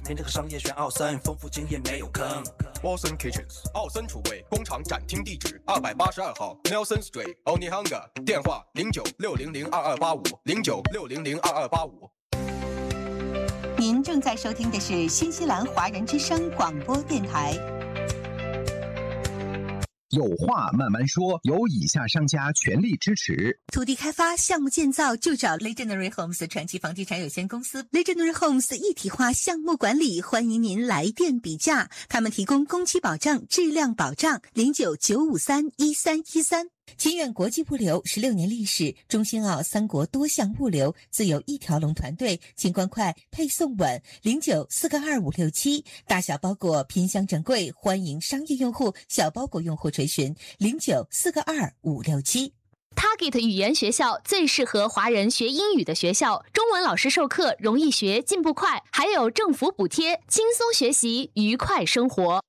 听这个商业选奥森，丰富经验没有坑。 Wilson Kitchens 奥森厨卫工厂展厅地址282号 Nelson Street Onehunga 电话0960022285 您正在收听的是新西兰华人之声广播电台。 有话慢慢说，由以下商家全力支持。 土地开发项目建造就找 Legendary Homes 传奇房地产有限公司。Legendary Homes 一体化项目管理，欢迎您来电比价。他们提供工期保障、质量保障。0995311313。金苑国际物流16年历史，中新澳三国多项物流自有一条龙团队，清关快，配送稳。09422567，大小包裹品相整柜，欢迎商业用户、小包裹用户垂询。09422567。 Target 语言学校最适合华人学英语的学校，中文老师授课容易学，进步快，还有政府补贴，轻松学习，愉快生活。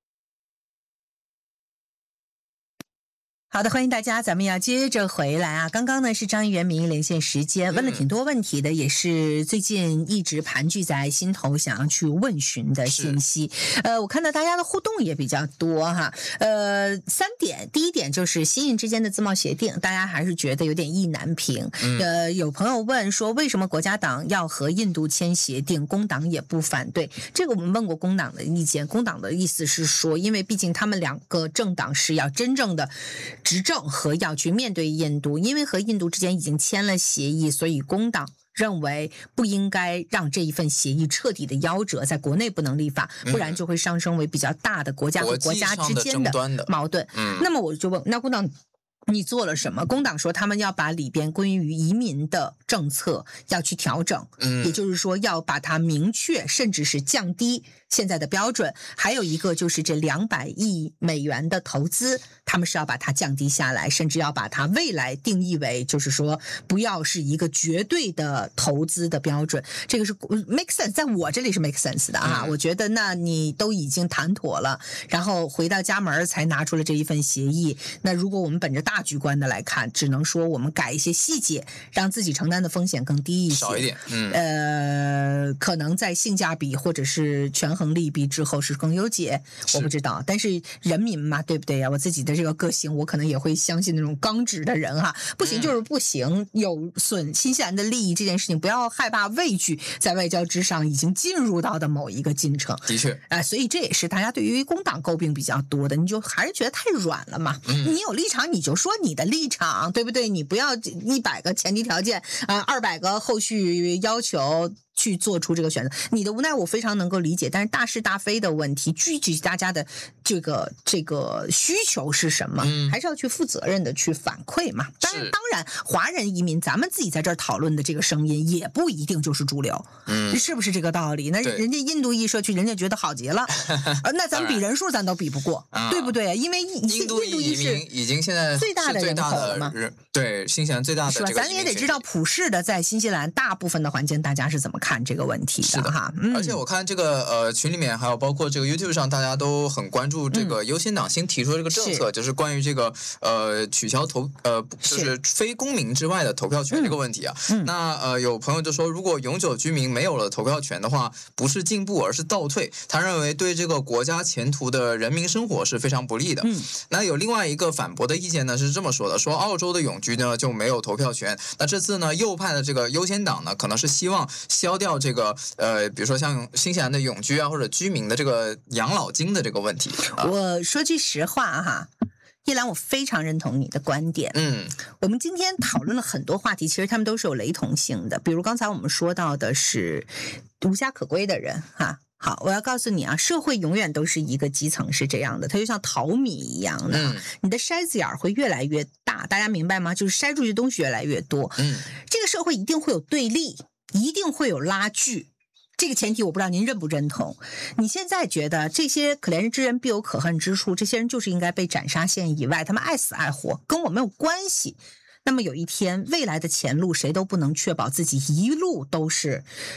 好的，欢迎大家，咱们要接着回来啊。刚刚呢是张议员民意连线时间，问了挺多问题的，也是最近一直盘踞在心头想要去问询的信息。我看到大家的互动也比较多哈。三点，第一点就是新印之间的自贸协定，大家还是觉得有点意难平。有朋友问说，为什么国家党要和印度签协定，工党也不反对？这个我们问过工党的意见，工党的意思是说，因为毕竟他们两个政党是要真正的执政和要去面对印度，因为和印度之间已经签了协议，所以工党认为不应该让这一份协议彻底的夭折，在国内不能立法，不然就会上升为比较大的国家和国家之间的矛盾。那么我就问，那工党你做了什么？工党说他们要把里边关于移民的政策要去调整，也就是说要把它明确，甚至是降低现在的标准。还有一个就是这200亿美元的投资，他们是要把它降低下来，甚至要把它未来定义为就是说不要是一个绝对的投资的标准。这个是 make sense， 在我这里是 make sense 的啊。我觉得那你都已经谈妥了，然后回到家门才拿出了这一份协议，那如果我们本着大局观的来看，只能说我们改一些细节，让自己承担的风险更低一些， 少一点。 可能在性价比或者是权衡利弊之后是更优解，我不知道。但是人民嘛，对不对呀？我自己的这个个性，我可能也会相信那种刚直的人哈，不行就是不行，有损新西兰的利益这件事情，不要害怕畏惧，在外交之上已经进入到的某一个进程。 的确， 所以这也是大家对于工党诟病比较多的，你就还是觉得太软了嘛。你有立场你就说你的立场，对不对？你不要100个前提条件200个后续要求去做出这个选择，你的无奈我非常能够理解，但是大是大非的问题，具体大家的这个需求是什么，还是要去负责任的去反馈嘛。当然，华人移民咱们自己在这儿讨论的这个声音也不一定就是主流，是不是这个道理？那人家印度裔社区人家觉得好极了，那咱比人数咱都比不过，对不对？因为印度裔是已经现在最大的人口了嘛， 对，新西兰最大的这个移民， 咱也得知道普世的在新西兰大部分的环境大家是怎么看这个问题的哈。 而且我看这个群里面还有包括这个 YouTube 上，大家都很关注这个优先党新提出的这个政策，就是关于这个取消就是非公民之外的投票权这个问题啊。那有朋友就说，如果永久居民没有了投票权的话，不是进步而是倒退。他认为对这个国家前途的人民生活是非常不利的。那有另外一个反驳的意见呢，是这么说的，说澳洲的永居呢就没有投票权。那这次呢，右派的这个优先党呢，可能是希望消掉这个比如说像新西兰的永居啊或者居民的这个养老金的这个问题。 我说句实话哈，叶兰，我非常认同你的观点。我们今天讨论了很多话题，其实他们都是有雷同性的。比如刚才我们说到的是无家可归的人哈。好，我要告诉你啊，社会永远都是一个基层是这样的，它就像淘米一样的，你的筛子眼会越来越大，大家明白吗？就是筛出去的东西越来越多。这个社会一定会有对立，一定会有拉锯。这个前提我不知道您认不认同。你现在觉得这些可怜之人必有可恨之处，这些人就是应该被斩杀线以外，他们爱死爱活，跟我没有关系。那么有一天未来的前路谁都不能确保自己一路都是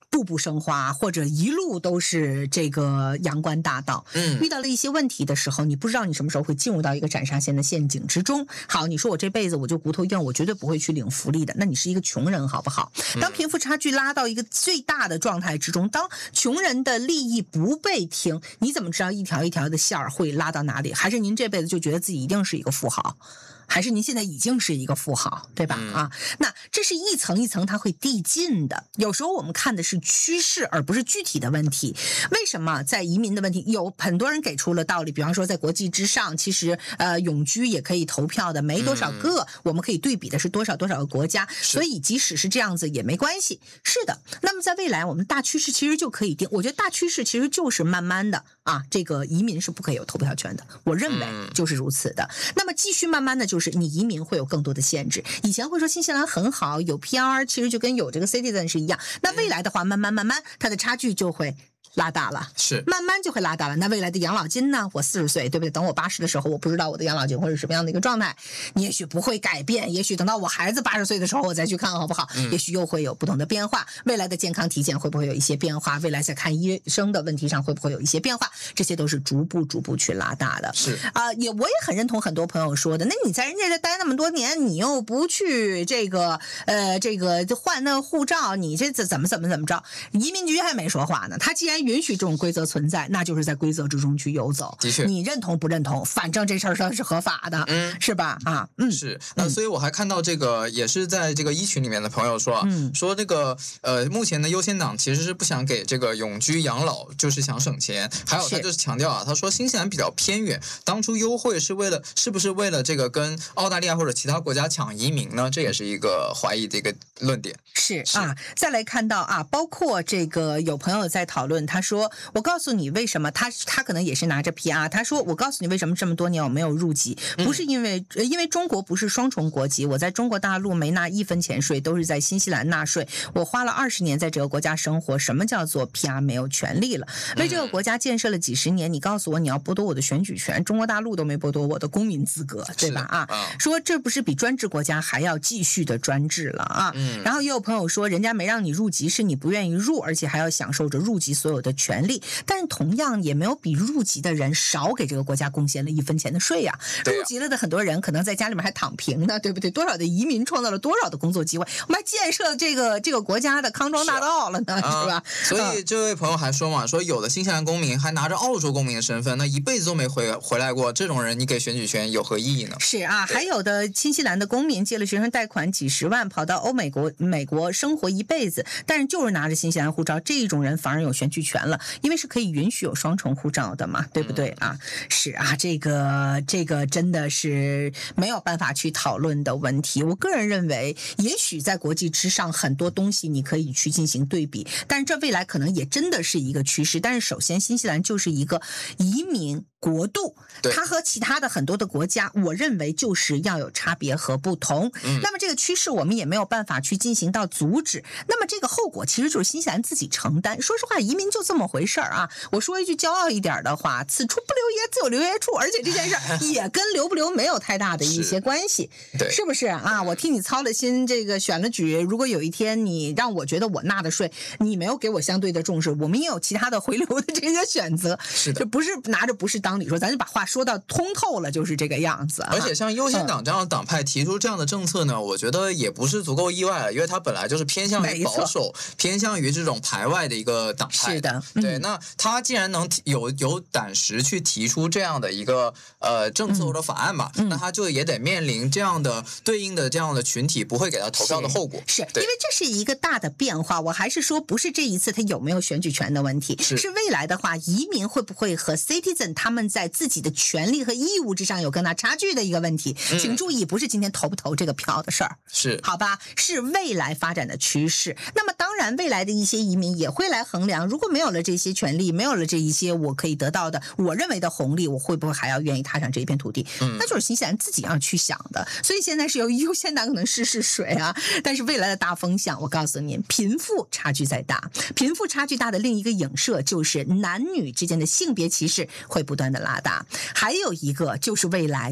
步步生花，或者一路都是这个阳关大道。遇到了一些问题的时候，你不知道你什么时候会进入到一个斩杀线的陷阱之中。好，你说我这辈子我就骨头硬，我绝对不会去领福利的，那你是一个穷人好不好？当贫富差距拉到一个最大的状态之中，当穷人的利益不被听，你怎么知道一条一条的线儿会拉到哪里？还是您这辈子就觉得自己一定是一个富豪？还是您现在已经是一个富豪，对吧？那这是一层一层它会递进的。有时候我们看的是趋势，而不是具体的问题。为什么在移民的问题，有很多人给出了道理？比方说，在国际之上，其实永居也可以投票的，没多少个，我们可以对比的是多少多少个国家，所以即使是这样子也没关系。是的，那么在未来，我们大趋势其实就可以定。我觉得大趋势其实就是慢慢的这个移民是不可以有投票权的，我认为就是如此的。那么继续慢慢的就是你移民会有更多的限制。以前会说新西兰很好，有 PR， 其实就跟有这个 citizen 是一样。那未来的话，慢慢它的差距就会拉大了， 是慢慢就会拉大了。那未来的养老金呢？我40岁，对不对？等我80的时候，我不知道我的养老金会是什么样的一个状态，你也许不会改变，也许等到我孩子80岁的时候，我再去看好不好？也许又会有不同的变化。未来的健康体检会不会有一些变化？未来在看医生的问题上会不会有一些变化？这些都是逐步去拉大的。 是我也很认同很多朋友说的，那你在人家这待那么多年，你又不去这个换那护照，你这怎么着？移民局还没说话呢，他既然允许这种规则存在，那就是在规则之中去游走。 的确，你认同不认同？反正这事儿是合法的，是吧？ 是。所以我还看到这个，也是在这个一群里面的朋友说，说这个目前的优先党其实是不想给这个永居养老，就是想省钱。还有他就是强调他说新西兰比较偏远，当初优惠是不是为了这个跟澳大利亚或者其他国家抢移民呢？这也是一个怀疑的一个论点。 是再来看到包括这个有朋友在讨论，他说我告诉你为什么他可能也是拿着 PR， 他说我告诉你为什么这么多年我没有入籍，不是因为中国不是双重国籍，我在中国大陆没纳1分钱税，都是在新西兰纳税，我花了20年在这个国家生活，什么叫做 PR 没有权利了？为这个国家建设了几十年，你告诉我你要剥夺我的选举权，中国大陆都没剥夺我的公民资格，对吧？说这不是比专制国家还要继续的专制了然后也有朋友说人家没让你入籍是你不愿意入，而且还要享受着入籍所有的权利，但是同样也没有比入籍的人少给这个国家贡献了1分钱的税呀。入籍了的很多人可能在家里面还躺平呢，对不对？多少的移民创造了多少的工作机会，我们还建设这个国家的康庄大道了呢，是吧？ 所以这位朋友还说嘛，说有的新西兰公民还拿着澳洲公民的身份，那一辈子都没回来过，这种人你给选举权有何意义呢？ 是还有的新西兰的公民借了学生贷款几十万，跑到美国生活一辈子，但是就是拿着新西兰护照，这种人反而有选举权了，因为是可以允许有双重护照的嘛，对不对是这个真的是没有办法去讨论的问题。我个人认为也许在国际之上很多东西你可以去进行对比，但是这未来可能也真的是一个趋势。但是首先新西兰就是一个移民国度，它和其他的很多的国家我认为就是要有差别和不同那么这个趋势我们也没有办法去进行到阻止，那么这个后果其实就是新西兰自己承担。说实话移民就这么回事我说一句骄傲一点的话，此处不留爷自有留爷处，而且这件事也跟留不留没有太大的一些关系是不是我替你操了心，这个选了举，如果有一天你让我觉得我纳的税你没有给我相对的重视，我们也有其他的回流的这些选择， 是的， 就不是拿着不是当理说，咱就把话说到通透了，就是这个样子而且像优先党这样的党派提出这样的政策呢，我觉得也不是足够意外了，因为它本来就是偏向于保守，偏向于这种排外的一个党派。 是的， 对。那他既然能有胆识去提出这样的一个政策或者法案嘛，那他就也得面临这样的对应的这样的群体不会给他投票的后果。 是因为这是一个大的变化，我还是说不是这一次他有没有选举权的问题，是未来的话移民会不会和 citizen 他们在自己的权利和义务之上有更大差距的一个问题。请注意，不是今天投不投这个票的事儿， 是好吧？是未来发展的趋势。那么当然未来的一些移民也会来衡量，如果没有了这些权利，没有了这一些我可以得到的我认为的红利，我会不会还要愿意踏上这一片土地？那就是新西兰自己要去想的。所以现在是由优先党可能试水但是未来的大风向我告诉您，贫富差距再大，贫富差距大的另一个影射就是男女之间的性别歧视会不断的拉大，还有一个就是未来的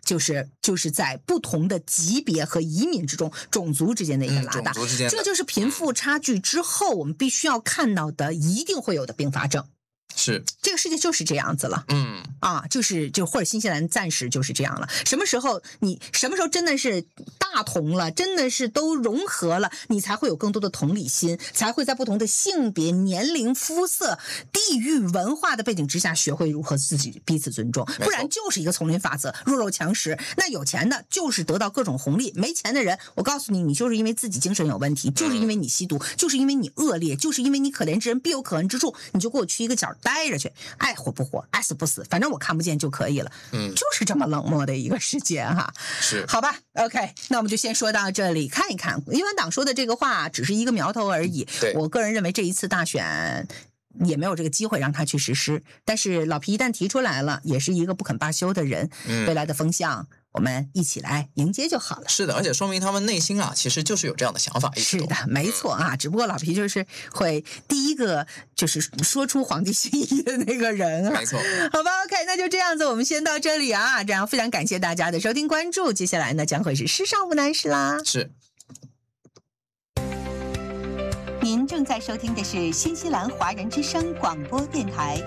就是在不同的级别和移民之中，种族之间的一个拉大，这就是贫富差距之后我们必须要看到的，一定会有的并发症。 是这个世界就是这样子了，或者新西兰暂时就是这样了。什么时候真的是大同了，真的是都融合了，你才会有更多的同理心，才会在不同的性别、年龄、肤色、地域、文化的背景之下，学会如何自己彼此尊重。不然就是一个丛林法则，弱肉强食。那有钱的就是得到各种红利，没钱的人，我告诉你，你就是因为自己精神有问题，就是因为你吸毒，就是因为你恶劣，就是因为你可怜之人必有可恨之处，你就给我去一个角待着去，爱活不活，爱死不死，反正我看不见就可以了。就是这么冷漠的一个世界哈。 是， 好吧 ，OK， 那我们就先说到这里，看一看英文党说的这个话只是一个苗头而已。我个人认为这一次大选也没有这个机会让他去实施，但是老皮一旦提出来了，也是一个不肯罢休的人，未来的风向我们一起来迎接就好了。 是的，而且说明他们内心其实就是有这样的想法。 是的，没错啊，只不过老皮就是会第一个就是说出皇帝心意的那个人啊。 没错。 好吧 ，OK， 那就这样子，我们先到这里啊。这样非常感谢大家的收听关注，接下来呢将会是世上无难事啦。 是。 您正在收听的是新西兰华人之声广播电台。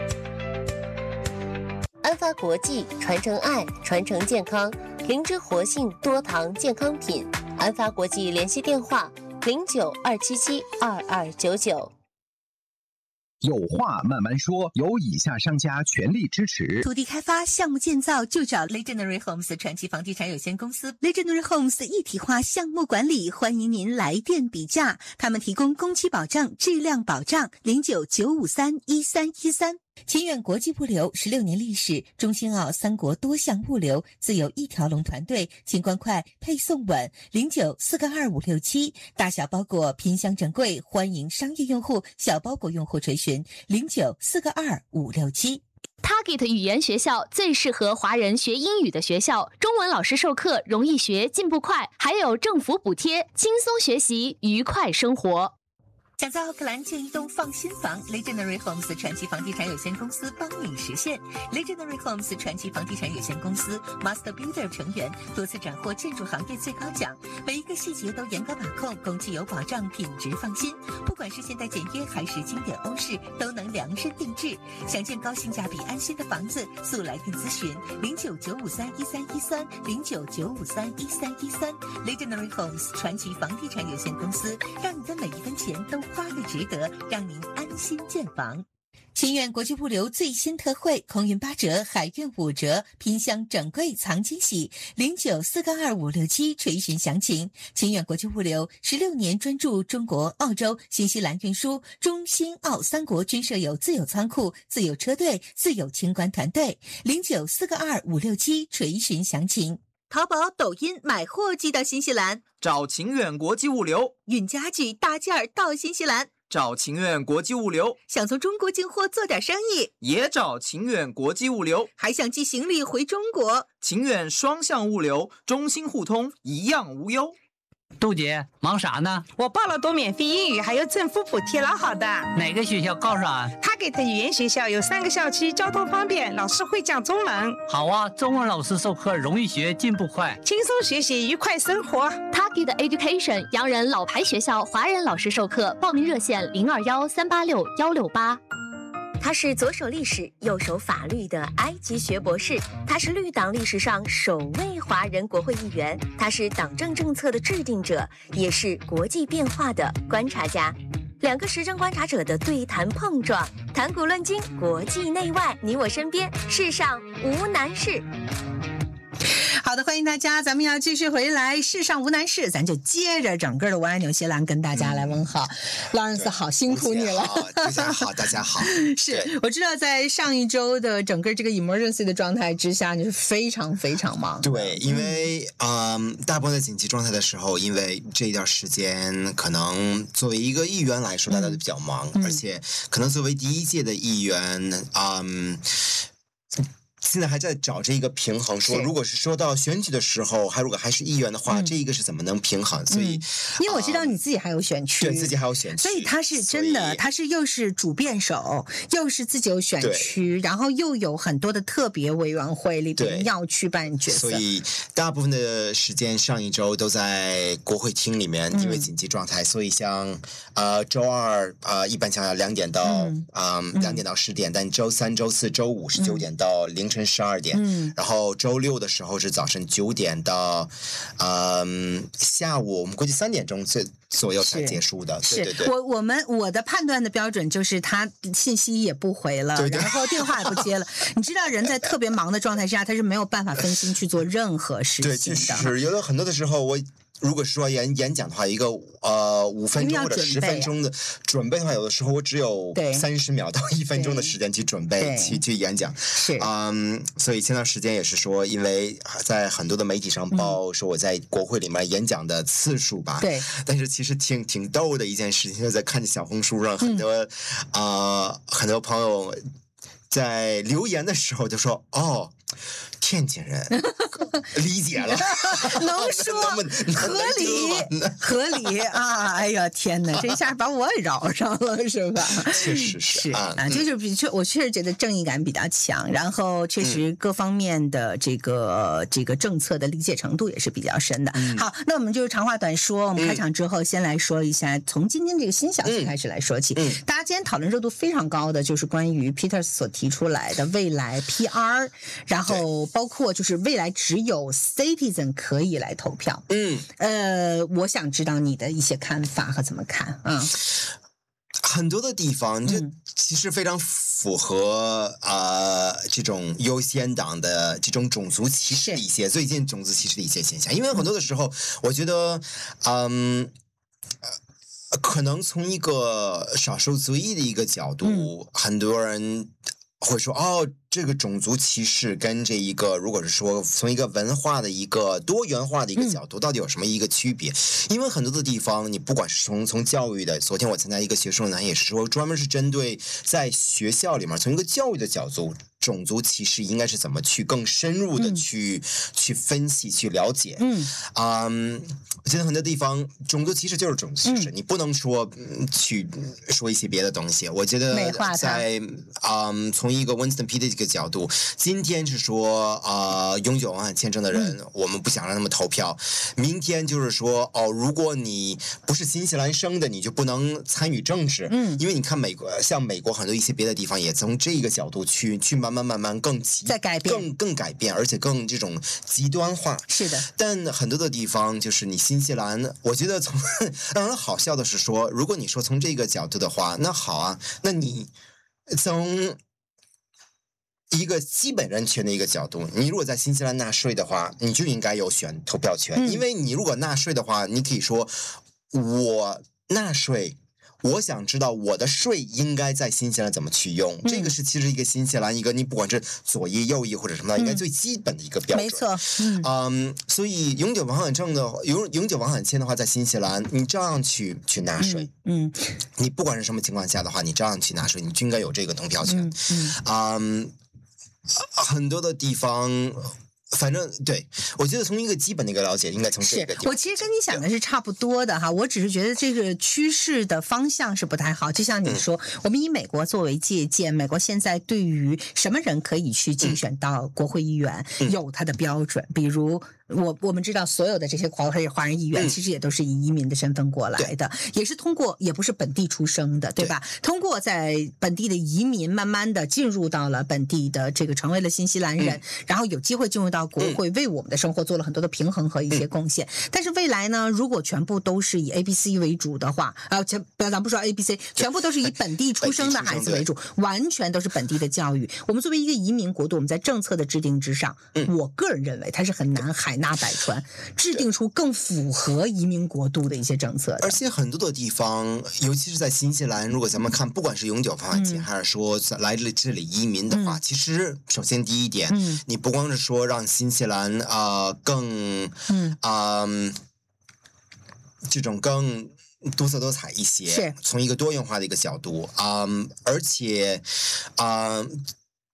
安发国际，传承爱，传承健康，灵芝活性多糖健康品。安发国际联系电话：09-277-2299。 有话慢慢说，由以下商家全力支持。 土地开发项目建造就找 Legendary Homes 传奇房地产有限公司。Legendary Homes 一体化项目管理，欢迎您来电比价。他们提供工期保障、质量保障。09-953-1313。清远国际物流16年历史，中新澳三国多项物流，自有一条龙团队，清关快，配送稳。09-422-567，大小包裹拼箱整柜，欢迎商业用户、小包裹用户垂询。09-422-567。 Target 语言学校最适合华人学英语的学校，中文老师授课容易学，进步快，还有政府补贴，轻松学习，愉快生活。 想在奥克兰建一栋放心房 ，Legendary Homes 传奇房地产有限公司帮你实现。Legendary Homes 传奇房地产有限公司 Master Builder 成员，多次斩获建筑行业最高奖，每一个细节都严格把控，工期有保障，品质放心。不管是现代简约还是经典欧式，都能量身定制。想建高性价比安心的房子，速来电咨询09-953-1313 09-953-1313。Legendary Homes 传奇房地产有限公司，让你的每一分钱都花得值得，让您安心建房。清远国际物流最新特惠，空运8折，海运5折，拼箱整柜藏惊喜。09-422-567垂询详情。清远国际物流16年专注中国、澳洲、新西兰运输，中新澳三国均设有自有仓库、自有车队、自有清关团队。09-422-567垂询详情。淘宝、抖音买货寄到新西兰， 找晴远国际物流； 运家具大件儿到新西兰， 找晴远国际物流； 想从中国进货做点生意， 也找晴远国际物流； 还想寄行李回中国， 晴远双向物流，中新互通，一样无忧。 杜姐，忙啥呢？ 我报了读免费英语，还有政府补贴，老好的。 哪个学校告诉俺 ？Target语言学校有3个校区，交通方便，老师会讲中文。 好啊，中文老师授课容易学，进步快， 轻松学习，愉快生活。 Target Education 洋人老牌学校，华人老师授课，报名热线021-386-168。 他是左手历史右手法律的埃及学博士，他是绿党历史上首位华人国会议员，他是党政政策的制定者，也是国际变化的观察家。2个时政观察者的对谈碰撞，谈古论今，国际内外，你我身边，世上无难事。 好的，欢迎大家，咱们要继续回来，世上无难事，咱就接着整个的湾岸纽西兰跟大家来问好。劳伦斯好辛苦你了。 大家好，大家好。 是，我知道在上一周的整个这个 emergency 的状态之下，你是非常非常忙。 对，因为大部分的紧急状态的时候，因为这一段时间可能作为一个议员来说，大家都比较忙，而且可能作为第一届的议员， 现在还在找这一个平衡，说如果是说到选举的时候，如果还是议员的话，这一个是怎么能平衡？所以， 因为我知道你自己还有选区， 对自己还有选区， 所以他是真的，他是又是主辩手，又是自己有选区，然后又有很多的特别委员会里边要去扮演角色， 所以大部分的时间上一周都在国会厅里面，因为紧急状态，所以像周二一般像2点到2点到10点，但周3、周4、周5是9点到凌晨12点，然后周6的时候是早晨9点到下午我们估计3点钟左右才结束的。对， 我的判断的标准就是他信息也不回了，然后电话也不接了。你知道人在特别忙的状态下，他是没有办法分心去做任何事情的。 对，就是有很多的时候如果说演讲的话，一个5分钟或者10分钟的准备的话，有的时候我只有30秒到1分钟的时间去准备去演讲。 是所以前段时间也是说，因为在很多的媒体上报说我在国会里面演讲的次数吧。 对。 但是其实挺逗的一件事情，就在看小红书上很多很多朋友在留言的时候就说天津人理解了， 能说合理啊！哎呀天哪，这一下把我绕上了是吧？ 确实是就是我确实觉得正义感比较强，然后确实各方面的这个政策的理解程度也是比较深的。好，那我们就是长话短说，我们开场之后先来说一下，从今天这个新消息开始来说起。大家今天讨论热度非常高的就是关于 Peters 所提出来的未来 PR， 然后包括就是未来只有 Citizen 可以来投票。我想知道你的一些看法和怎么看。 很多的地方这其实非常符合这种优先党的这种种族歧视的一些最近种族歧视的一些现象，因为很多的时候我觉得可能从一个少数族裔的一个角度，很多人会说这个种族歧视跟这一个，如果是说从一个文化的一个多元化的一个角度，到底有什么一个区别？因为很多的地方，你不管是从教育的，昨天我参加一个学术论坛也是说，专门是针对在学校里面从一个教育的角度，种族歧视应该是怎么去更深入的去分析、去了解。我觉得很多地方种族歧视就是种族歧视，你不能说去说一些别的东西。我觉得在从一个 Winston Peters 这个角度，今天是说永久往返签证的人，我们不想让他们投票。明天就是说如果你不是新西兰生的，你就不能参与政治。因为你看像美国很多一些别的地方也从这个角度去慢慢更改变，而且更这种极端化。 是的。 但很多的地方就是你新西兰，我觉得让人好笑的是说，如果你说从这个角度的话，那好啊，那你从一个基本人权的一个角度，你如果在新西兰纳税的话，你就应该有投票权。因为你如果纳税的话，你可以说我纳税，我想知道我的税应该在新西兰怎么去用。这个是其实一个新西兰一个你不管是左翼右翼或者什么的，应该最基本的一个标准。 没错。 所以永久往返签的话，在新西兰你照样去纳税。你不管是什么情况下的话，你照样去纳税，你就应该有这个投票权。很多的地方。反正对，我觉得从一个基本的一个了解，应该从这个。 我其实跟你想的是差不多的哈，我只是觉得这个趋势的方向是不太好。就像你说，我们以美国作为借鉴，美国现在对于什么人可以去竞选到国会议员，有它的标准，比如。我们知道所有的这些华人议员其实也都是以移民的身份过来的，也是通过也不是本地出生的，对吧？通过在本地的移民，慢慢的进入到了本地的这个成为了新西兰人，然后有机会进入到国会，为我们的生活做了很多的平衡和一些贡献。但是未来呢，如果全部都是以 ABC 为主的话，咱不说 ABC， 全部都是以本地出生的孩子为主，完全都是本地的教育。我们作为一个移民国度，我们在政策的制定之上，我个人认为它是很难海纳百川，制定出更符合移民国度的一些政策的。 而且很多的地方，尤其是在新西兰，如果咱们看，不管是永久往返签，还是说来这里移民的话，其实首先第一点，你不光是说让新西兰更这种更多色多彩一些，从一个多元化的一个角度，而且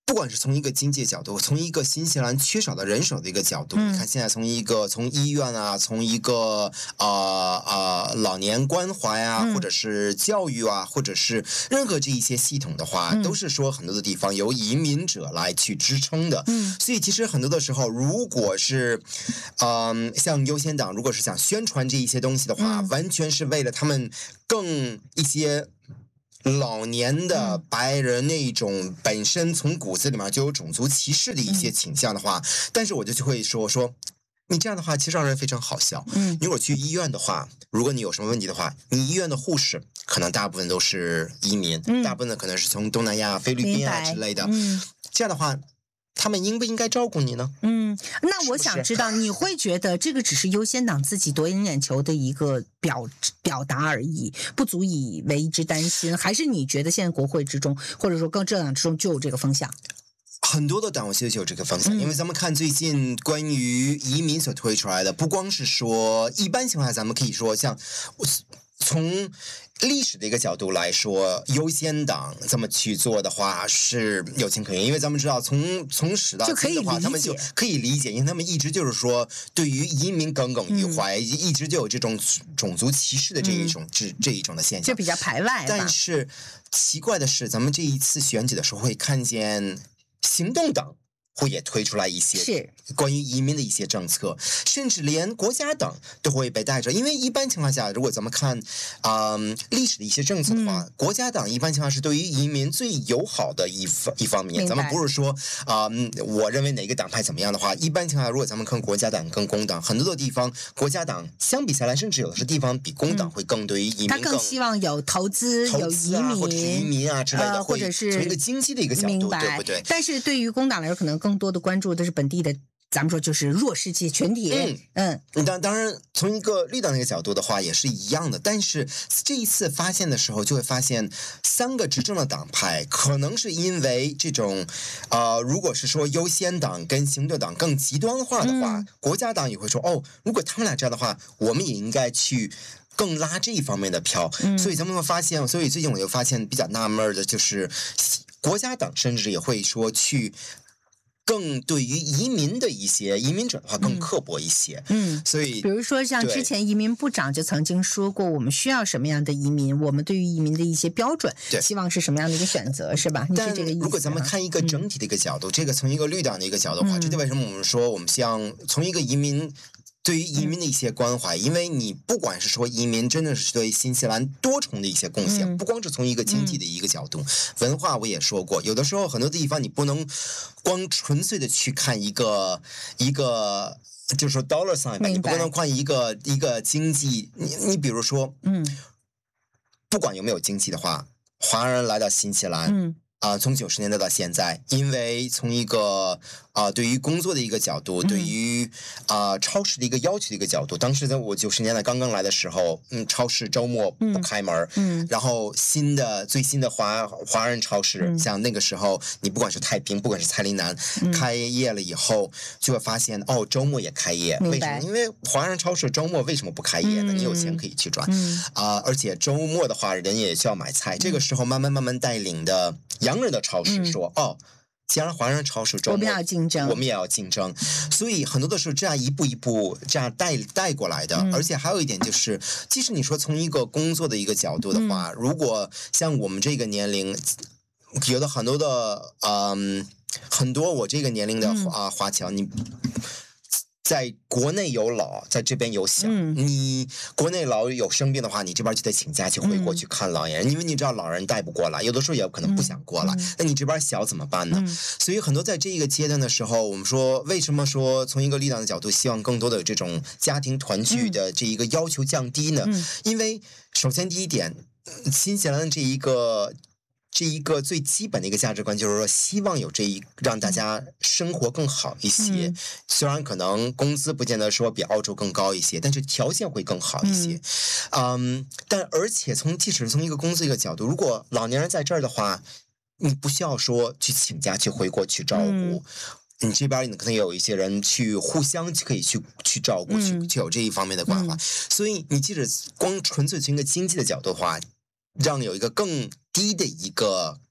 不管是从一个经济角度，从一个新西兰缺少的人手的一个角度，你看现在从医院啊，从一个老年关怀啊，或者是教育啊，或者是任何这一些系统的话，都是说很多的地方由移民者来去支撑的。所以其实很多的时候，如果是像优先党，如果是想宣传这一些东西的话，完全是为了他们更一些老年的白人那种本身从骨子里面就有种族歧视的一些倾向的话，但是我就会说你这样的话其实让人非常好笑。你如果去医院的话，如果你有什么问题的话，你医院的护士可能大部分都是移民，大部分的可能是从东南亚、菲律宾啊之类的。这样的话，他们应不应该照顾你呢？ 那我想知道，你会觉得这个只是优先党自己夺人眼球的一个表达而已，不足以为之担心，还是你觉得现在国会之中，或者说各政党之中就有这个风向？ 很多的党我觉得就有这个方向，因为咱们看最近关于移民所推出来的，不光是说一般情况下，咱们可以说像从历史的一个角度来说，优先党这么去做的话是有情可原，因为咱们知道从始到今的话，他们就可以理解，因为他们一直就是说对于移民耿耿于怀，一直就有这种种族歧视的这一种的现象， 就比较排外。 但是奇怪的是，咱们这一次选举的时候会看见行动党会也推出来一些关于移民的一些政策，甚至连国家党都会被带着。因为一般情况下，如果咱们看历史的一些政策的话，国家党一般情况是对于移民最友好的一方面。咱们不是说我认为哪个党派怎么样的话，一般情况下，如果咱们看国家党跟工党，很多的地方国家党相比下来，甚至有的是地方比工党会更对于移民他更希望有投资有移民或者是移民啊之类的， 或者是从一个经济的一个角度，对不对？ 但是对于工党来说，可能更多的关注的是本地的，咱们说就是弱势群体。 当然从一个绿党那个角度的话也是一样的，但是这一次发现的时候就会发现三个执政的党派可能是因为这种如果是说优先党跟行动党更极端化的话，国家党也会说如果他们俩这样的话，我们也应该去更拉这一方面的票。所以咱们会发现，所以最近我就发现比较纳闷的就是国家党甚至也会说去更对于移民的一些移民者的话更刻薄一些。所以比如说像之前移民部长就曾经说过，我们需要什么样的移民，我们对于移民的一些标准希望是什么样的一个选择，是吧？ 但你是这个意思。 如果咱们看一个整体的一个角度，这个从一个绿党的一个角度的话，这就为什么我们说我们像从一个移民对于移民的一些关怀，因为你不管是说移民真的是对新西兰多重的一些贡献，不光是从一个经济的一个角度，文化我也说过，有的时候很多地方你不能光纯粹的去看一个就是说 dollar sign 吧，你不能看一个经济，你比如说不管有没有经济的话，华人来到新西兰从90年代到现在，因为从一个对于工作的一个角度，对于超市的一个要求的一个角度，当时在我90年代刚刚来的时候，超市周末不开门，然后最新的华人超市，像那个时候你不管是太平，不管是蔡林南，开业了以后，就会发现周末也开业，为什么？因为华人超市周末为什么不开业呢？你有钱可以去赚，而且周末的话人也需要买菜，这个时候慢慢带领的洋人的超市说既然华人超市周末我们要竞争， 我们也要竞争，所以很多的时候这样一步一步这样带过来的。而且还有一点就是，即使你说从一个工作的一个角度的话，如果像我们这个年龄，有的很多的很多我这个年龄的华侨，你在国内有老，在这边有小。你国内老有生病的话，你这边就得请假去回国去看老人，因为你知道老人带不过来，有的时候也有可能不想过来。那你这边小怎么办呢？所以很多在这一个阶段的时候，我们说为什么说从一个绿党的角度，希望更多的这种家庭团聚的这一个要求降低呢？因为首先第一点，新西兰的这一个最基本的一个价值观就是说，希望有让大家生活更好一些。虽然可能工资不见得说比澳洲更高一些，但是条件会更好一些。但而且即使从一个工作一个角度，如果老年人在这儿的话，你不需要说去请假去回国去照顾。你这边可能也有一些人去互相可以去照顾，去有这一方面的关怀。所以你即使光纯粹从一个经济的角度的话，让有一个更低的一个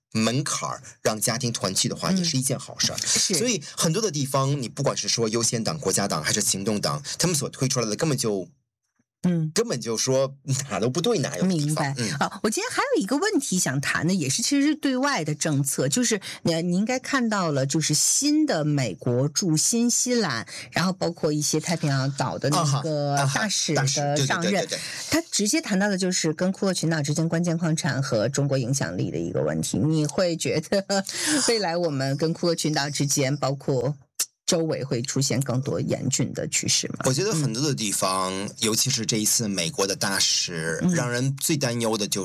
门槛儿让家庭团聚的话，也是一件好事儿。所以很多的地方，你不管是说优先党、国家党还是行动党，他们所推出来的根本就说哪都不对，哪有明白啊？我今天还有一个问题想谈的，也是其实是对外的政策，就是你应该看到了，就是新的美国驻新西兰，然后包括一些太平洋岛的那个大使的上任，他直接谈到的就是跟库克群岛之间关键矿产和中国影响力的一个问题。你会觉得未来我们跟库克群岛之间，包括周围会出现更多严峻的趋势吗？ 我觉得很多的地方，尤其是这一次美国的大使，让人最担忧的就是，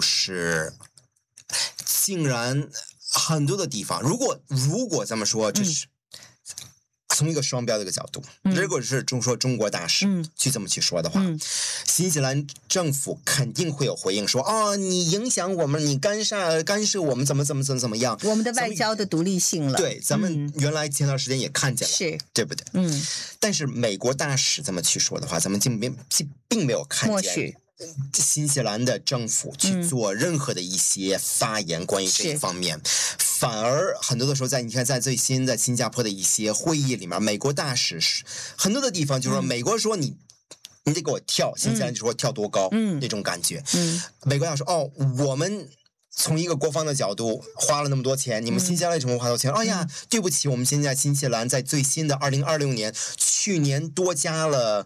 竟然很多的地方，如果咱们说这是从一个双标的一个角度，如果是中国大使去这么去说的话，新西兰政府肯定会有回应说，你影响我们，你干涉我们怎么样， 我们的外交的独立性了。 对，咱们原来前段时间也看见了， 是对不对？但是美国大使这么去说的话，咱们并没有看见新西兰的政府去做任何的一些发言关于这一方面，反而很多的时候你看在最新的新加坡的一些会议里面，美国大使很多的地方就是说，美国说你得给我跳，新西兰就说跳多高，那种感觉。美国大使说我们从一个国防的角度花了那么多钱，你们新西兰为什么花多钱？哎呀，对不起，我们现在新西兰在最新的2026年，去年多加了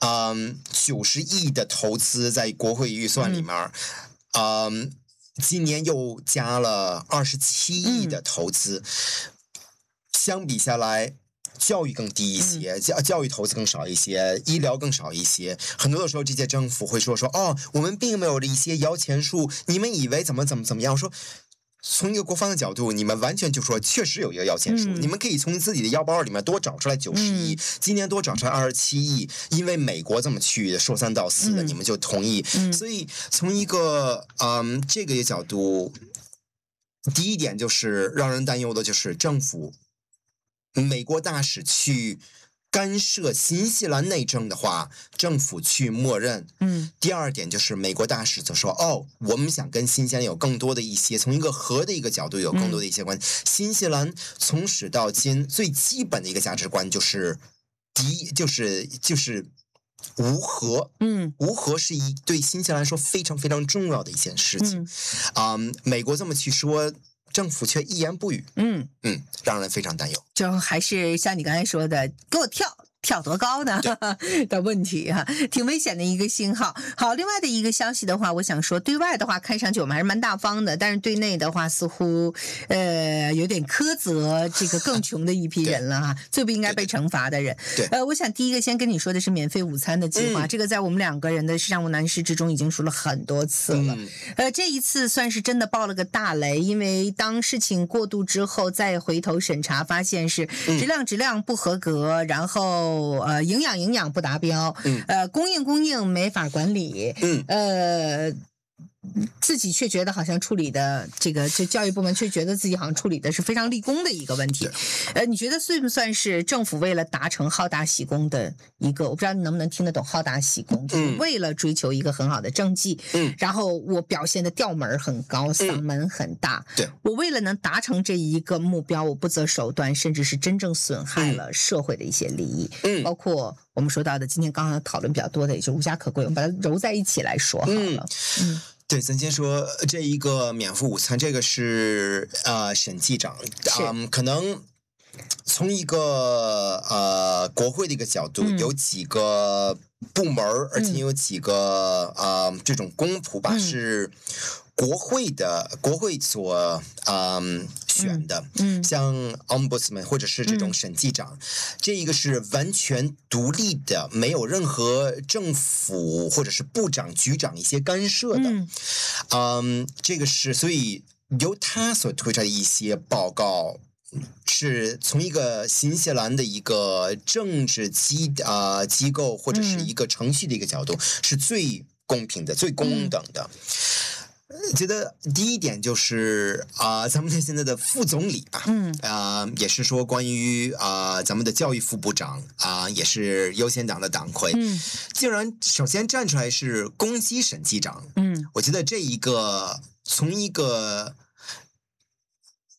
90亿的投资在国会预算里面，今年又加了27亿的投资，相比下来，教育更低一些，教育投资更少一些，医疗更少一些。很多的时候，这些政府会说我们并没有一些摇钱树，你们以为怎么样？说从一个国防的角度，你们完全就说确实有一个摇钱树，你们可以从自己的腰包里面多找出来90亿，今年多找出来27亿，因为美国这么去说3道4的，你们就同意。所以从一个这个角度，第一点就是让人担忧的就是政府美国大使去干涉新西兰内政的话，政府去默认。第二点就是美国大使就说我们想跟新西兰有更多的一些，从一个核的一个角度有更多的一些关系。新西兰从始到今最基本的一个价值观就是无核。无核是对新西兰来说非常非常重要的一件事情。美国这么去说，政府却一言不语，让人非常担忧。 就还是像你刚才说的，给我跳多高呢的问题挺危险的一个信号。好，另外的一个消息的话，我想说，对外的话看上去我们还是蛮大方的，但是对内的话似乎有点苛责这个更穷的一批人了最不应该被惩罚的人。我想第一个先跟你说的是免费午餐的计划，这个在我们2个人的商务男士之中已经说了很多次了。这一次算是真的爆了个大雷，因为当事情过渡之后再回头审查，发现是质量不合格，然后营养不达标，供应没法管理，自己却觉得好像处理的这教育部门却觉得自己好像处理的是非常立功的一个问题。你觉得算不算是政府为了达成好大喜功的一个，我不知道你能不能听得懂好大喜功，就是为了追求一个很好的政绩，然后我表现的调门很高，嗓门很大，我为了能达成这一个目标，我不择手段，甚至是真正损害了社会的一些利益，包括我们说到的今天刚刚讨论比较多的也就是无家可归，我们把它揉在一起来说好了。 对，咱先说这一个免费午餐，这个是审计长，可能从一个国会的一个角度，有几个部门，而且有几个这种公仆吧，是国会所选的，像 ombudsman 或者是这种审计长，这一个是完全独立的，没有任何政府或者是部长、局长一些干涉的。这个是所以由他所推出的一些报告，是从一个新西兰的一个政治机构或者是一个程序的一个角度，是最公平的、最公等的。觉得第一点就是咱们现在的副总理吧，也是说关于咱们的教育副部长也是优先党的党魁，竟然首先站出来是攻击审计长，我觉得这一个从一个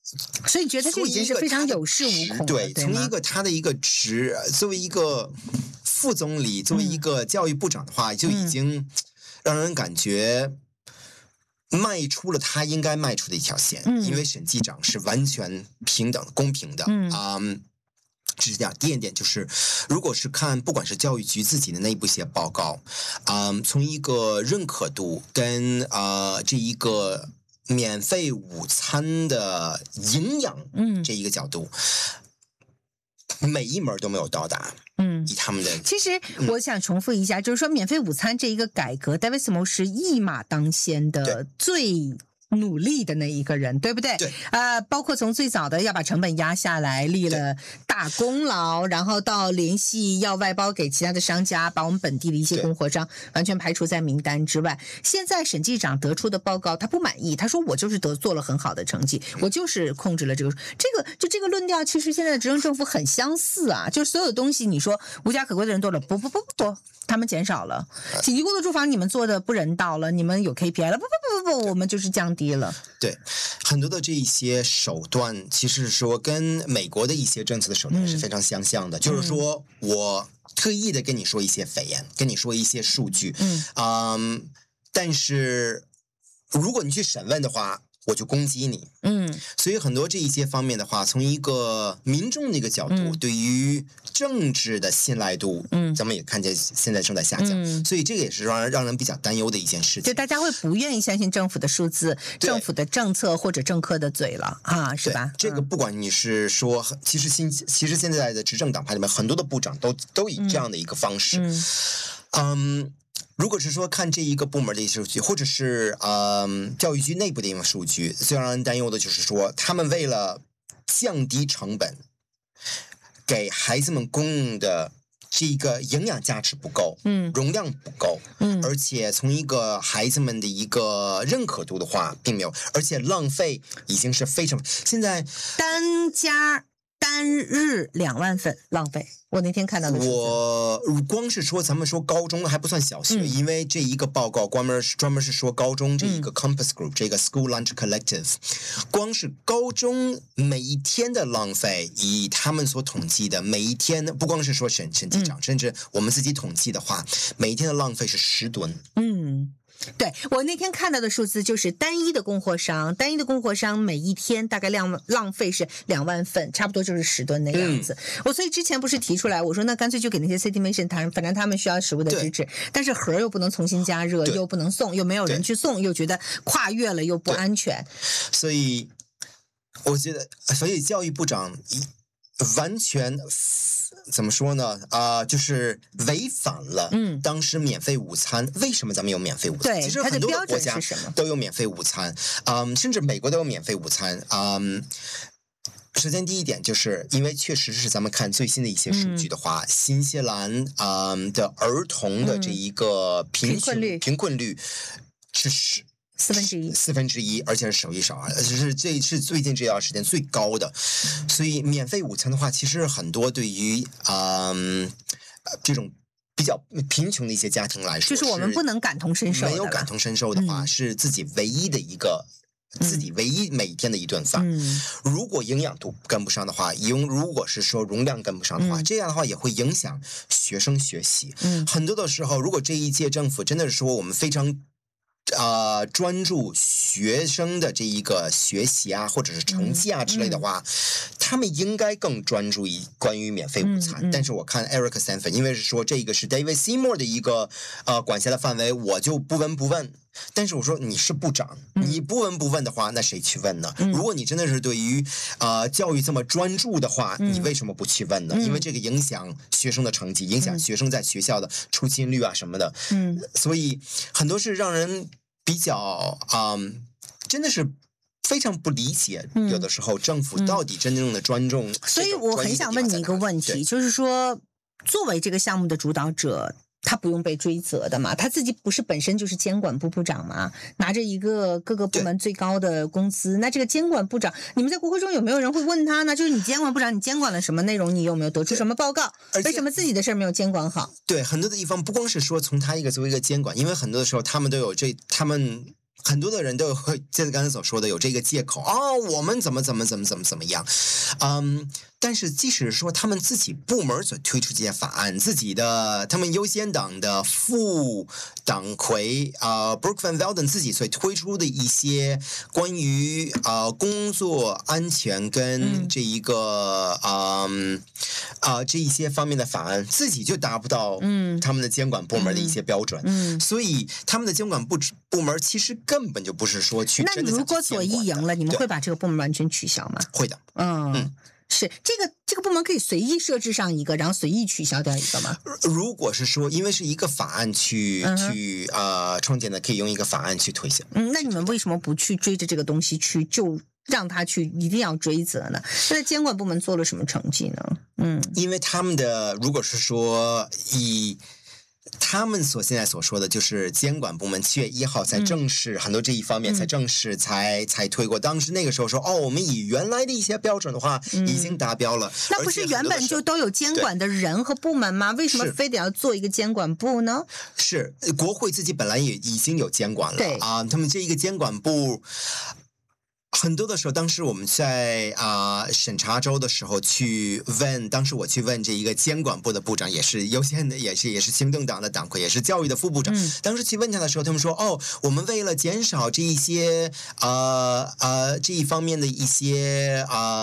所以觉得这已经是非常有恃无恐了， 对， 对吗？ 从一个他的一个作为一个副总理，作为一个教育部长的话，就已经让人感觉迈出了他应该迈出的一条线，因为审计长是完全平等、公平的，这是这样。第二点就是，如果是看不管是教育局自己的内部一些报告，从一个认可度跟这一个免费午餐的营养这一个角度，每一门都没有到达。以他们的其实我想重复一下，就是说免费午餐这一个改革 ，David Small 是一马当先的最努力的那一个人，对不对？ 对。 包括从最早的要把成本压下来，立了大功劳，然后到联系要外包给其他的商家，把我们本地的一些供货商完全排除在名单之外。现在审计长得出的报告，他不满意，他说我就是做了很好的成绩，我就是控制了这个论调，其实现在的执政政府很相似啊，就是所有东西你说无家可归的人多了，不。他们减少了，紧急过渡住房你们做的不人道了，你们有 KPI 了，不，我们就是降低了。 对，很多的这一些手段，其实是说跟美国的一些政策的手段是非常相像的，就是说我特意的跟你说一些肺炎，跟你说一些数据，但是如果你去审问的话，我就攻击你。所以很多这一些方面的话，从一个民众的一个角度，对于政治的信赖度，咱们也看见现在正在下降，所以这个也是让人比较担忧的一件事情。 就大家会不愿意相信政府的数字、政府的政策或者政客的嘴了啊，是吧？ 这个不管你是说，其实现在的执政党派里面很多的部长都以这样的一个方式，如果是说看这一个部门的一些数据，或者是教育局内部的一个数据，最让人担忧的就是说，他们为了降低成本，给孩子们供应的这个营养价值不够，容量不够，而且从一个孩子们的一个认可度的话，并没有，而且浪费已经是非常，现在单日2万份浪费。我那天看到的我光是说咱们说高中还不算小学，因为这一个报告专门是说高中这一个 Compass Group 这个 School Lunch Collective， 光是高中每一天的浪费，以他们所统计的每一天，不光是说审计长，甚至我们自己统计的话，每一天的浪费是10吨。 对，我那天看到的数字就是单一的供货商每一天大概浪费是2万份，差不多就是10吨的样子。我所以之前不是提出来，我说那干脆就给那些 City Mission 谈，反正他们需要食物的支持，但是盒又不能重新加热，又不能送，又没有人去送，又觉得跨越了又不安全。 所以我觉得，教育部长完全怎么说呢？就是违反了当时免费午餐。为什么咱们有免费午餐？ 对， 其实很多的国家都有免费午餐，甚至美国都有免费午餐。首先第一点，就是因为确实是咱们看最新的一些数据的话，新西兰的儿童的这一个贫困率是1/4，而且是首一首二，这是最近这段时间最高的。所以免费午餐的话，其实很多对于这种比较贫穷的一些家庭来说， 就是我们不能感同身受的， 没有感同身受的话，是自己唯一每天的一顿饭。如果营养度跟不上的话，如果是说容量跟不上的话，这样的话也会影响学生学习。很多的时候，如果这一届政府真的是说我们非常专注学生的这一个学习啊，或者是成绩啊之类的话，他们应该更专注于关于免费午餐。但是我看 Eric Sanford， 因为是说这个是 David Seymour 的一个管辖的范围，我就不闻不问。但是我说你是部长，你不闻不问的话，那谁去问呢？如果你真的是对于教育这么专注的话，你为什么不去问呢？因为这个影响学生的成绩，影响学生在学校的出勤率啊什么的。所以很多是让人比较真的是非常不理解，有的时候政府到底真正的专注。 所以我很想问你一个问题，就是说，作为这个项目的主导者，他不用被追责的嘛？他自己不是本身就是监管部部长嘛，拿着一个各个部门最高的工资。那这个监管部长，你们在国会中有没有人会问他呢？就是你监管部长，你监管了什么内容？你有没有得出什么报告？为什么自己的事没有监管好？对， 很多的地方不光是说从他作为一个监管，因为很多的时候他们很多的人都会像刚才所说的有这个借口我们怎么样，但是即使说他们自己部门所推出这些法案，他们优先党的副党魁Brooke Van Velden 自己所推出的一些关于工作安全跟这一个这一些方面的法案，自己就达不到他们的监管部门的一些标准，所以他们的监管部门其实根本就不是说去真的。 那如果左翼赢了，你们会把这个部门完全取消吗？ 会的。 是这个部门可以随意设置上一个，然后随意取消掉一个吗？ 如果是说因为是一个法案去创建的，可以用一个法案去推行。 那你们为什么不去追着这个东西去，就让他去一定要追责呢？现在监管部门做了什么成绩呢？ 因为他们的如果是说以他们现在所说的就是监管部门7月1号才正式很多这一方面才正式才推过。当时那个时候说我们以原来的一些标准的话已经达标了。 那不是原本就都有监管的人和部门吗？为什么非得要做一个监管部呢？ 是国会自己本来也已经有监管了他们这一个监管部。很多的时候，当时我们在审查州的时候当时我去问这一个监管部的部长，也是优先的，也是行动党的党魁，也是教育的副部长。当时去问他的时候，他们说我们为了减少这一些这一方面的一些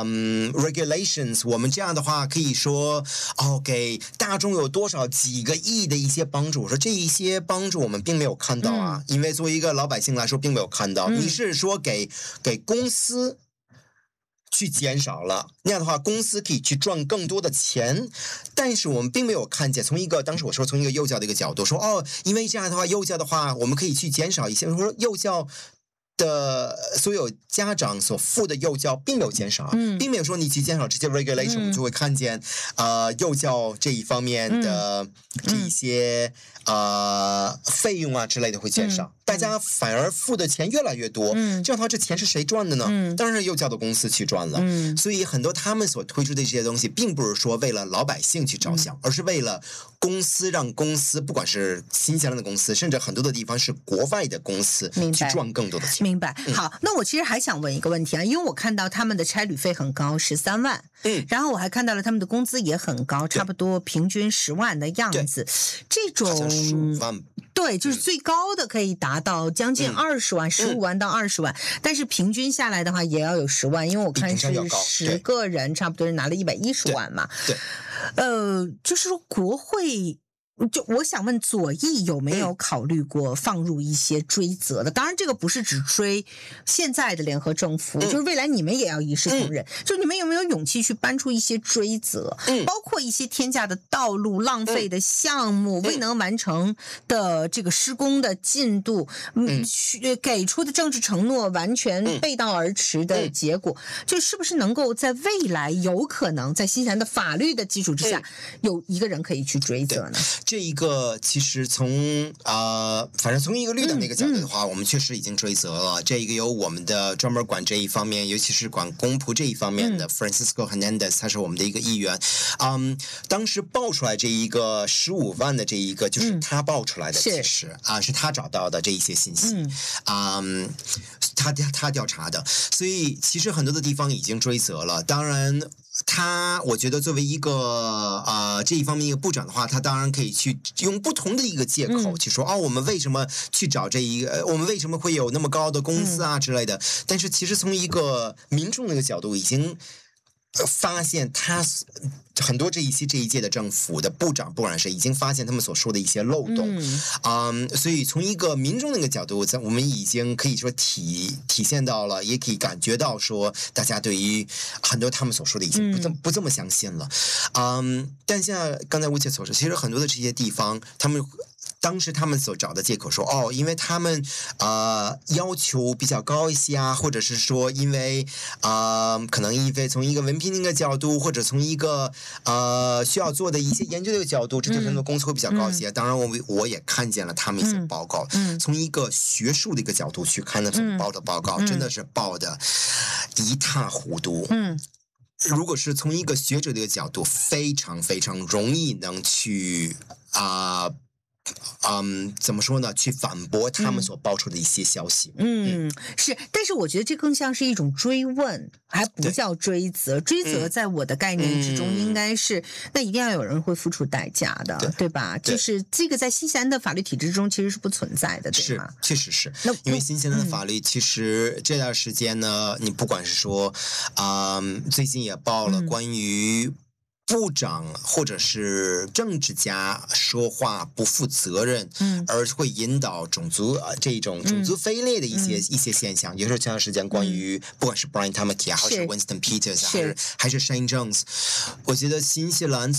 regulations， 我们这样的话可以说给大众有多少几个亿的一些帮助。我说这一些帮助我们并没有看到因为作为一个老百姓来说并没有看到。你是说给公司去减少了，那样的话公司可以去赚更多的钱，但是我们并没有看见当时我说从一个幼教的一个角度说因为这样的话幼教的话我们可以去减少一些，说幼教的所有家长所付的幼教并没有减少，并没有说你去减少这些 regulation，我们就会看见幼教这一方面的这一些费用之类的会减少，大家反而付的钱越来越多，这样的话这钱是谁赚的呢？当然是幼教的公司去赚了。所以很多他们所推出的这些东西并不是说为了老百姓去着想，而是为了公司，让公司不管是新西兰的公司，甚至很多的地方是国外的公司去赚更多的钱。 明白。好，那我其实还想问一个问题因为我看到他们的差旅费很高，13万，然后我还看到了他们的工资也很高，差不多平均10万的样子，这种 15万。 对，就是最高的可以达到将近20万，15万到20万，但是平均下来的话也要有10万，因为我看是10个人差不多是拿了110万嘛。 对， 就是说国会。就我想问左翼有没有考虑过放入一些追责的？当然这个不是只追现在的联合政府，就是未来你们也要一视同仁，就你们有没有勇气去搬出一些追责，包括一些天价的道路、浪费的项目、未能完成的这个施工的进度，给出的政治承诺完全背道而驰的结果，就是不是能够在未来有可能在新西兰的法律的基础之下，有一个人可以去追责呢？ 这一个其实反正从一个绿党的一个角度的话，我们确实已经追责了。这一个有我们的专门管这一方面，尤其是管公仆这一方面的 Francisco Hernandez， 他是我们的一个议员。当时爆出来这一个15万的这一个，就是他爆出来的，其实是他找到的这一些信息，他调查的，所以其实很多的地方已经追责了。当然。我觉得作为一个这一方面一个部长的话，他当然可以去用不同的一个借口去说我们为什么去找这一个，我们为什么会有那么高的工资之类的。但是其实从一个民众的一个角度，已经发现很多这一届的政府的部长，不管是已经发现他们所说的一些漏洞，所以从一个民众的一个角度，我们已经可以说体现到了，也可以感觉到说，大家对于很多他们所说的已经不这么相信了，但像刚才吴姐所说，其实很多的这些地方，当时他们所找的借口说因为他们要求比较高一些或者是说因为可能因为从一个文凭的一个角度，或者从一个需要做的一些研究的角度，这对他们的工资会比较高一些。当然我也看见了他们一些报告，从一个学术的一个角度去看那种报的报告，真的是报的一塌糊涂。如果是从一个学者的一个角度，非常非常容易能去怎么说呢？去反驳他们所爆出的一些消息。 是，但是我觉得这更像是一种追问，还不叫追责。追责在我的概念之中，应该是那一定要有人会付出代价的，对吧？就是这个在新西兰的法律体制中其实是不存在的，对吗？ 确实是。因为新西兰的法律其实这段时间呢，你不管是说最近也报了关于部长或者是政治家说话不负责任，而会引导这种种族分裂的一些现象。也就是前段时间关于不管是 Brian Tamaki 还是 Winston Peters 还是 Shane Jones， 我觉得新西兰